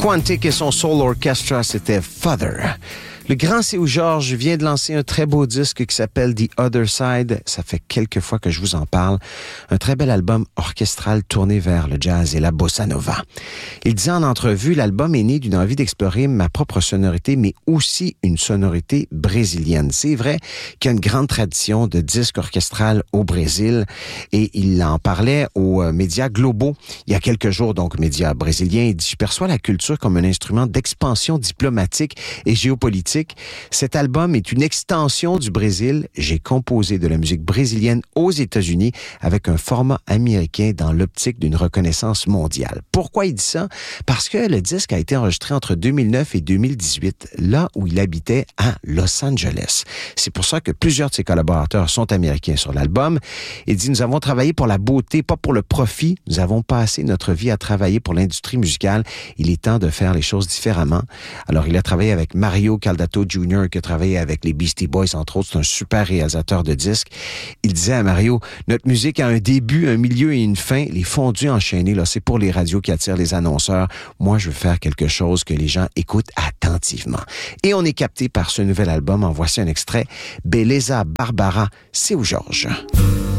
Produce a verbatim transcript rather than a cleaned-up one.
Quantic et son Soul Orchestra, c'était Father. Le grand Seu Georges vient de lancer un très beau disque qui s'appelle The Other Side. Ça fait quelques fois que je vous en parle. Un très bel album orchestral tourné vers le jazz et la bossa nova. Il disait en entrevue, l'album est né d'une envie d'explorer ma propre sonorité, mais aussi une sonorité brésilienne. C'est vrai qu'il y a une grande tradition de disque orchestral au Brésil et il en parlait aux médias globaux il y a quelques jours, donc médias brésiliens. Il dit, je perçois la culture comme un instrument d'expansion diplomatique et géopolitique. Cet album est une extension du Brésil. J'ai composé de la musique brésilienne aux États-Unis avec un format américain dans l'optique d'une reconnaissance mondiale. Pourquoi il dit ça? Parce que le disque a été enregistré entre deux mille neuf et deux mille dix-huit, là où il habitait à Los Angeles. C'est pour ça que plusieurs de ses collaborateurs sont américains sur l'album. Il dit, nous avons travaillé pour la beauté, pas pour le profit. Nous avons passé notre vie à travailler pour l'industrie musicale. Il est temps de faire les choses différemment. Alors, il a travaillé avec Mario Caldato junior, qui a travaillé avec les Beastie Boys, entre autres. C'est un super réalisateur de disques. Il disait à Mario, notre musique a un début, un milieu et une fin. Les fondus enchaînés, là, c'est pour les radios qui attirent les annonceurs. Moi, je veux faire quelque chose que les gens écoutent attentivement. Et on est capté par ce nouvel album. En voici un extrait. Beleza Barbara, Seu Georges.